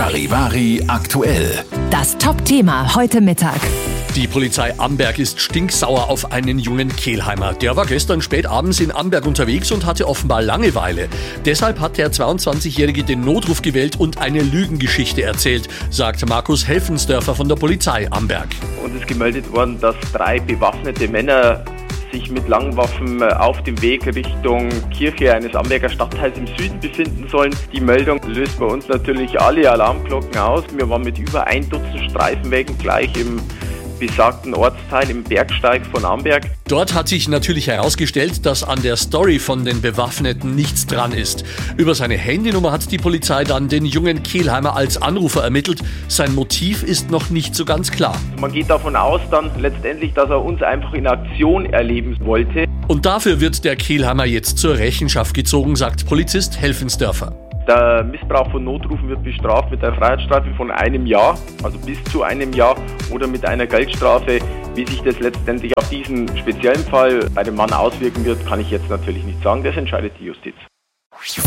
Charivari aktuell. Das Top-Thema heute Mittag. Die Polizei Amberg ist stinksauer auf einen jungen Kelheimer. Der war gestern spät abends in Amberg unterwegs und hatte offenbar Langeweile. Deshalb hat der 22-Jährige den Notruf gewählt und eine Lügengeschichte erzählt, sagt Markus Helfensdörfer von der Polizei Amberg. Uns ist gemeldet worden, dass 3 bewaffnete Männer sich mit Langwaffen auf dem Weg Richtung Kirche eines Amberger Stadtteils im Süden befinden sollen. Die Meldung löst bei uns natürlich alle Alarmglocken aus. Wir waren mit über 1 Dutzend Streifenwägen gleich im besagten Ortsteil im Bergsteig von Amberg. Dort hat sich natürlich herausgestellt, dass an der Story von den Bewaffneten nichts dran ist. Über seine Handynummer hat die Polizei dann den jungen Kelheimer als Anrufer ermittelt. Sein Motiv ist noch nicht so ganz klar. Man geht davon aus dann letztendlich, dass er uns einfach in Aktion erleben wollte. Und dafür wird der Kelheimer jetzt zur Rechenschaft gezogen, sagt Polizist Helfensdörfer. Der Missbrauch von Notrufen wird bestraft mit einer Freiheitsstrafe von 1 Jahr, also bis zu 1 Jahr, oder mit einer Geldstrafe. Wie sich das letztendlich auf diesen speziellen Fall bei dem Mann auswirken wird, kann ich jetzt natürlich nicht sagen. Das entscheidet die Justiz.